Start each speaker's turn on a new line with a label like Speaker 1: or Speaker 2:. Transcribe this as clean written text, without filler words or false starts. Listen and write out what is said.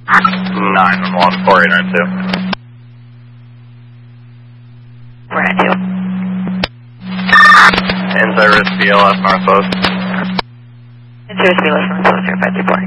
Speaker 1: 911, 4892.
Speaker 2: 492.
Speaker 1: In service BLS Northwest.
Speaker 2: In service BLS Northwest, 534.